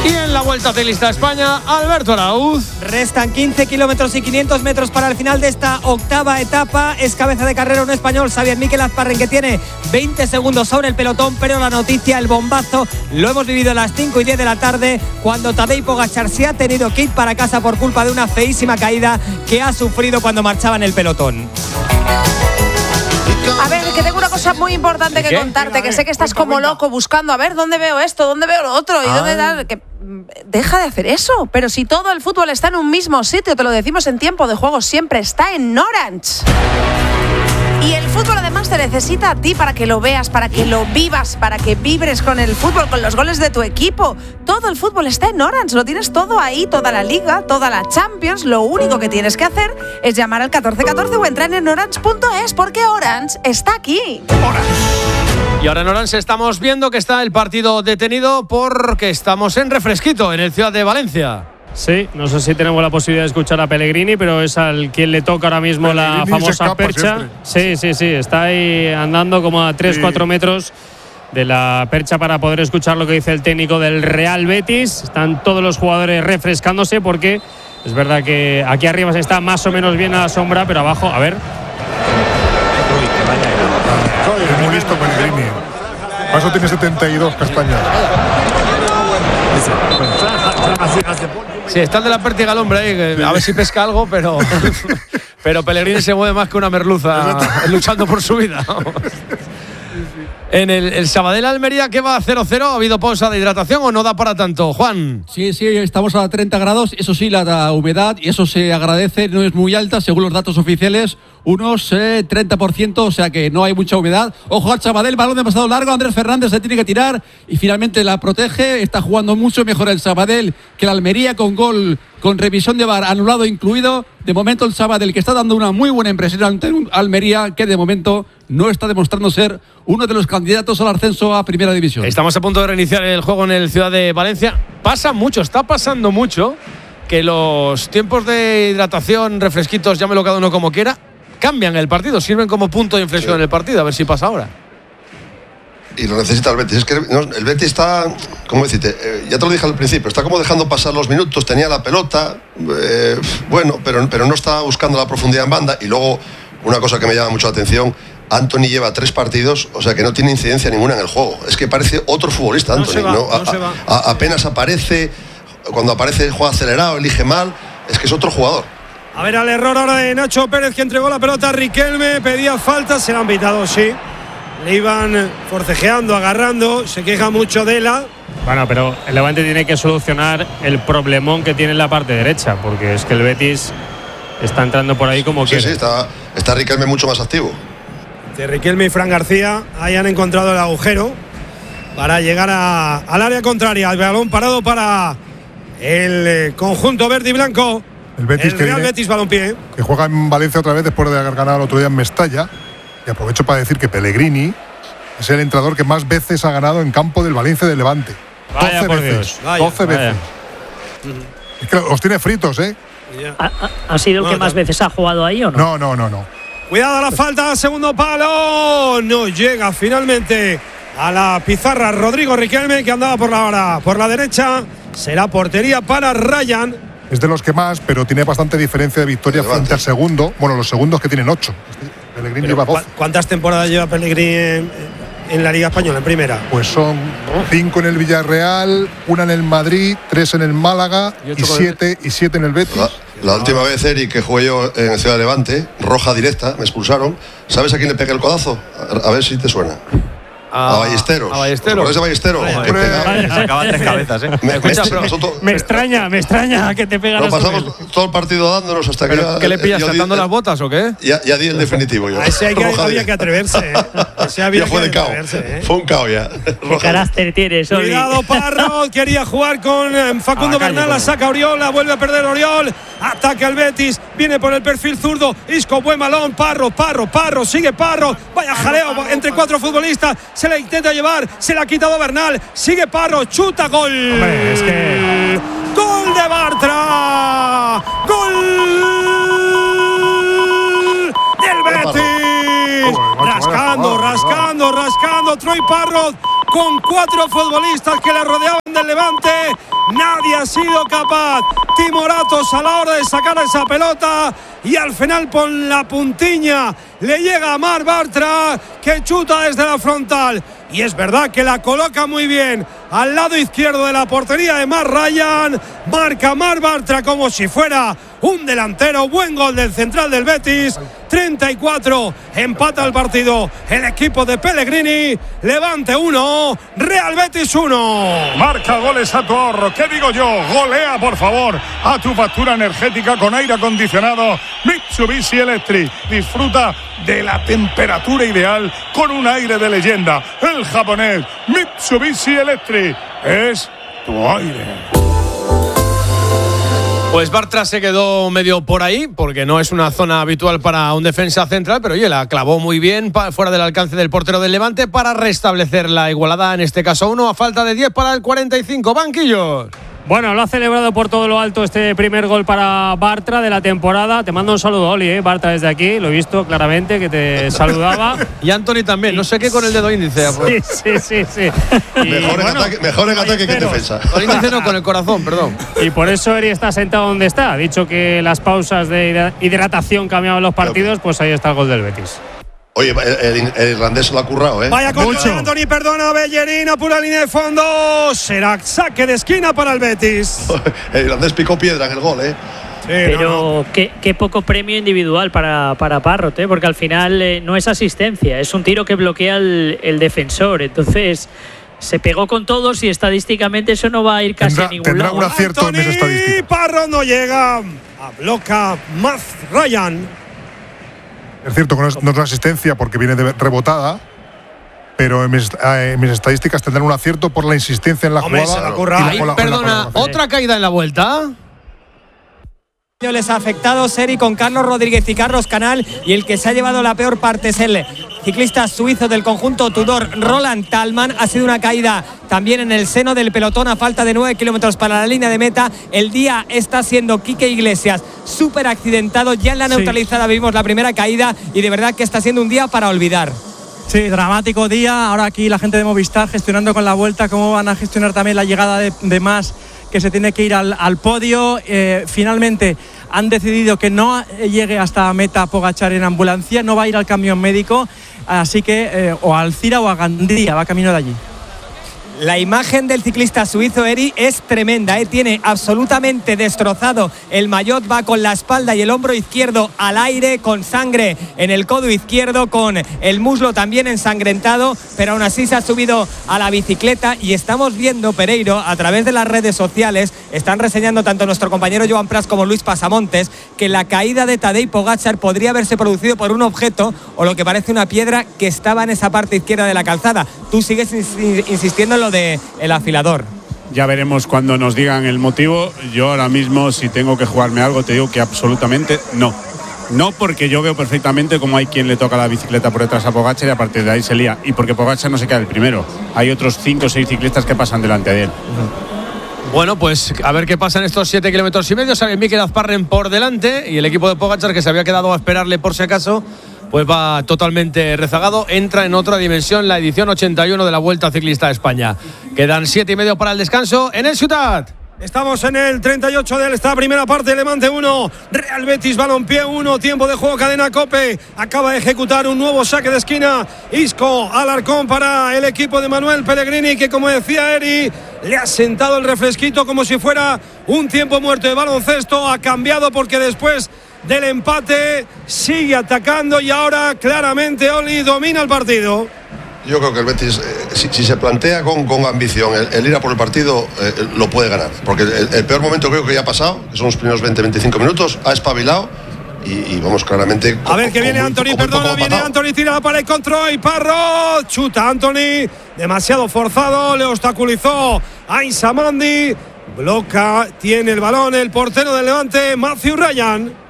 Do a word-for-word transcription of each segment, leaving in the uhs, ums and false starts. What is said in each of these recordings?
Y en la Vuelta Ciclista a España, Alberto Arauz. Restan quince kilómetros y quinientos metros para el final de esta octava etapa. Es cabeza de carrera un español, Xavier Miquel Azparren, que tiene veinte segundos sobre el pelotón, pero la noticia, el bombazo, lo hemos vivido a las cinco y diez de la tarde, cuando Tadej Pogačar se ha tenido que ir para casa por culpa de una feísima caída que ha sufrido cuando marchaba en el pelotón. A ver, que tengo una cosa muy importante que contarte, que sé que estás como loco buscando, a ver, ¿dónde veo esto? ¿Dónde veo lo otro? ¿Y dónde da? Que deja de hacer eso, pero si todo el fútbol está en un mismo sitio, te lo decimos en Tiempo de Juego, siempre está en Orange. Y el fútbol además te necesita a ti para que lo veas, para que lo vivas, para que vibres con el fútbol, con los goles de tu equipo. Todo el fútbol está en Orange, lo tienes todo ahí, toda la Liga, toda la Champions. Lo único que tienes que hacer es llamar al catorce catorce o entrar en orange punto es, porque Orange está aquí. Orange. Y ahora en Orange estamos viendo que está el partido detenido porque estamos en refresquito en el Ciudad de Valencia. Sí, no sé si tenemos la posibilidad de escuchar a Pellegrini, pero es al quien le toca ahora mismo Pellegrini, la famosa percha. Sí, sí, sí, está ahí andando como a tres cuatro sí. metros de la percha para poder escuchar lo que dice el técnico del Real Betis. Están todos los jugadores refrescándose porque es verdad que aquí arriba se está más o menos bien a la sombra, pero abajo, a ver. Es muy listo Pellegrini. Por eso tiene setenta y dos castañas. Sí, está el de la pértiga al hombre ahí, a ver si pesca algo, pero pero Pellegrini se mueve más que una merluza luchando por su vida. En el, el Sabadell Almería, que va a cero cero, ¿ha habido pausa de hidratación o no da para tanto, Juan? Sí, sí, estamos a treinta grados, eso sí, la, la humedad, y eso se agradece, no es muy alta, según los datos oficiales, unos eh, treinta por ciento, o sea que no hay mucha humedad. Ojo al Sabadell, balón demasiado largo, Andrés Fernández se tiene que tirar y finalmente la protege, está jugando mucho mejor el Sabadell que el Almería, con gol, con revisión de V A R anulado incluido. De momento el Sabadell, que está dando una muy buena impresión ante un Almería que de momento no está demostrando ser uno de los candidatos al ascenso a Primera División. Estamos a punto de reiniciar el juego en el Ciudad de Valencia. Pasa mucho, está pasando mucho que los tiempos de hidratación, refresquitos, llámelo cada uno como quiera, cambian el partido, sirven como punto de inflexión sí. en el partido, a ver si pasa ahora. Y lo necesita el Betis. Es que no, el Betis está, ¿cómo decirte? Eh, ya te lo dije al principio, está como dejando pasar los minutos, tenía la pelota, eh, bueno, pero, pero no está buscando la profundidad en banda. Y luego, una cosa que me llama mucho la atención, Antony lleva tres partidos, o sea que no tiene incidencia ninguna en el juego. Es que parece otro futbolista, Antony. No, va, ¿no? A, no a, a, apenas aparece, cuando aparece juega acelerado, elige mal, es que es otro jugador. A ver, al error ahora de Nacho Pérez, que entregó la pelota a Riquelme, pedía falta, se la han pitado, sí. Le iban forcejeando, agarrando, se queja mucho de la. Bueno, pero el Levante tiene que solucionar el problemón que tiene en la parte derecha, porque es que el Betis está entrando por ahí como sí, quiere. Sí, está, está Riquelme mucho más activo. De Riquelme y Fran García, ahí han encontrado el agujero para llegar a, al área contraria. El balón parado para el conjunto verde y blanco. El Betis, el que Real viene, Betis Balompié, que juega en Valencia otra vez después de haber ganado el otro día en Mestalla. Y aprovecho para decir que Pellegrini es el entrenador que más veces ha ganado en campo del Valencia del Levante. Vaya doce por veces. Dios. Vaya, doce vaya. veces. Es que los tiene fritos, ¿eh? ¿Ha, ha, ha sido el no, que más no. veces ha jugado ahí o no? No, no, no, no. Cuidado a la falta, segundo palo. No llega finalmente a la pizarra Rodrigo Riquelme, que andaba por la, por la derecha. Será portería para Ryan. Es de los que más, pero tiene bastante diferencia de victoria frente al segundo. Bueno, los segundos que tienen ocho. Pellegrini lleva doce. ¿Cuántas temporadas lleva Pellegrini en, en la Liga Española, en primera? Pues son cinco en el Villarreal, una en el Madrid, tres en el Málaga y, y siete y siete en el Betis. La, la última vez, Eric, que jugué yo en el Ciudad de Levante, roja directa, me expulsaron. ¿Sabes a quién le pegué el codazo? A, a ver si te suena. A, a Ballesteros. A Ballesteros. ¿Por Ballesteros? Vaya, que vaya, pega, sacaba tres cabezas, ¿eh? Me, Escucha, me, me, me extraña, me extraña que te pegaras. Lo pasamos todo el partido dándonos hasta que ya. ¿Qué le pillas? ¿Saltando las botas o qué? Ya, ya di el definitivo yo. A ese hay que, había que atreverse, ¿eh? Ese había ya fue que de cao. ¿eh? Fue un cao ya. ¿Qué carácter tienes, Oli? Cuidado, Parro. Quería jugar con eh, Facundo ah, Bernal. La saca Oriol. La vuelve a perder Oriol. Ataca al Betis. Viene por el perfil zurdo. Isco, buen balón. Parro, Parro, Parro. Sigue Parro. Vaya jaleo entre cuatro futbolistas. Se la intenta llevar. Se la ha quitado Bernal. Sigue Parro. Chuta. Gol. Hombre, es que... Gol de Bartra. Gol del Betis. Rascando, rascando, rascando. Troy Parrot con cuatro futbolistas que le rodeaban del Levante. Nadie ha sido capaz. Timoratos a la hora de sacar esa pelota y al final por la puntiña le llega a Marc Bartra, que chuta desde la frontal. Y es verdad que la coloca muy bien al lado izquierdo de la portería de Matt Ryan. Marca Marc Bartra como si fuera un delantero. Buen gol del central del Betis. treinta y cuatro, empata el partido el equipo de Pellegrini. Levante uno, Real Betis uno. Marca goles a tu ahorro, ¿qué digo yo? Golea, por favor, a tu factura energética con aire acondicionado Mitsubishi Electric. Disfruta de la temperatura ideal con un aire de leyenda. El japonés Mitsubishi Electric es tu aire. Pues Bartra se quedó medio por ahí, porque no es una zona habitual para un defensa central, pero oye, la clavó muy bien fuera del alcance del portero del Levante para restablecer la igualada, en este caso uno, a falta de diez para el cuarenta y cinco. Banquillos. Bueno, lo ha celebrado por todo lo alto este primer gol para Bartra de la temporada. Te mando un saludo, Oli, ¿eh? Bartra desde aquí, lo he visto claramente que te saludaba. Y Anthony también, no sé qué con el dedo índice. Pues. Sí, sí, sí, sí. Y, mejor, bueno, en ataque, mejor en ataque que en defensa. Con el índice no, con el corazón, perdón. Y por eso Eri está sentado donde está. Ha dicho que las pausas de hidratación cambiaban los partidos, pues ahí está el gol del Betis. Oye, el, el, el irlandés lo ha currado, ¿eh? Vaya contra de Anthony, perdona, Bellerín, pura línea de fondo. Será saque de esquina para el Betis. El irlandés picó piedra en el gol, ¿eh? Sí, pero no, no. Qué, qué poco premio individual para, para Parrot, ¿eh? Porque al final eh, no es asistencia, es un tiro que bloquea el, el defensor. Entonces se pegó con todos y estadísticamente eso no va a ir casi tendrá, a ningún tendrá lado. Un acierto Anthony, en esa estadística. Parrot no llega. A bloca Matt Ryan. Es cierto que no es, no es una asistencia porque viene de rebotada, pero en mis, eh, en mis estadísticas tendrán un acierto por la insistencia en la Hombre, jugada. se la y Ahí, la, la, perdona, la otra caída en la vuelta. Les ha afectado Seri con Carlos Rodríguez y Carlos Canal, y el que se ha llevado la peor parte es el ciclista suizo del conjunto Tudor, Roland Tallman. Ha sido una caída también en el seno del pelotón a falta de nueve kilómetros para la línea de meta. El día está siendo Quique Iglesias súper accidentado, ya en la neutralizada sí. Vimos la primera caída y de verdad que está siendo un día para olvidar. Sí, dramático día. Ahora aquí la gente de Movistar gestionando con la vuelta cómo van a gestionar también la llegada de, de más, que se tiene que ir al, al podio. Eh, finalmente han decidido que no llegue hasta meta Pogačar en ambulancia, no va a ir al camión médico, así que eh, o a Alcira o a Gandía, va camino de allí. La imagen del ciclista suizo Eri es tremenda, ¿eh? Tiene absolutamente destrozado el maillot, va con la espalda y el hombro izquierdo al aire, con sangre en el codo izquierdo, con el muslo también ensangrentado, pero aún así se ha subido a la bicicleta y estamos viendo, Pereiro, a través de las redes sociales, están reseñando tanto nuestro compañero Joan Pras como Luis Pasamontes, que la caída de Tadej Pogačar podría haberse producido por un objeto o lo que parece una piedra que estaba en esa parte izquierda de la calzada. Tú sigues insistiendo en lo de el afilador. Ya veremos cuando nos digan el motivo. Yo ahora mismo, si tengo que jugarme algo, te digo que absolutamente no. No, porque yo veo perfectamente cómo hay quien le toca la bicicleta por detrás a Pogačar y a partir de ahí se lía. Y porque Pogačar no se queda el primero. Hay otros cinco o seis ciclistas que pasan delante de él. Bueno, pues a ver qué pasa en estos siete kilómetros y medio. Sale Mikel Azparren por delante y el equipo de Pogačar, que se había quedado a esperarle por si acaso, pues va totalmente rezagado, entra en otra dimensión, la edición ochenta y uno de la Vuelta Ciclista a España. Quedan siete y medio para el descanso en el Ciutat. Estamos en el treinta y ocho de esta primera parte. Levante uno, Real Betis Balompié uno, tiempo de juego Cadena Cope. Acaba de ejecutar un nuevo saque de esquina Isco Alarcón para el equipo de Manuel Pellegrini, que como decía Eri, le ha sentado el refresquito como si fuera un tiempo muerto de baloncesto. Ha cambiado porque después del empate sigue atacando y ahora claramente Oli domina el partido. Yo creo que el Betis, eh, si, si se plantea con, con ambición el, el ir a por el partido, eh, lo puede ganar, porque el, el peor momento creo que ya ha pasado, que son los primeros veinte a veinticinco minutos, ha espabilado y, y vamos claramente. A ver que viene muy, Anthony, perdona, viene Anthony, tira la pared, control y Parro, chuta Anthony, demasiado forzado, le obstaculizó a Insamandi, bloca, tiene el balón el portero del Levante, Matthew Ryan.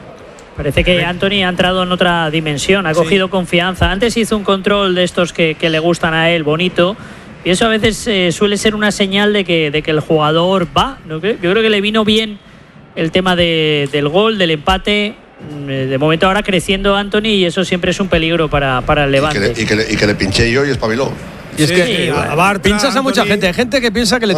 Parece que Anthony ha entrado en otra dimensión, ha cogido sí. confianza. Antes hizo un control de estos que, que le gustan a él, bonito. Y eso a veces eh, suele ser una señal de que, de que el jugador va. ¿No? Yo creo que le vino bien el tema de, del gol, del empate. De momento ahora creciendo Anthony y eso siempre es un peligro para, para el Levante. Y que le, y que le, y que le pinché yo y espabiló. Y es sí, que sí, a Bartra, pinchas a mucha Anthony. gente. Hay gente que piensa que le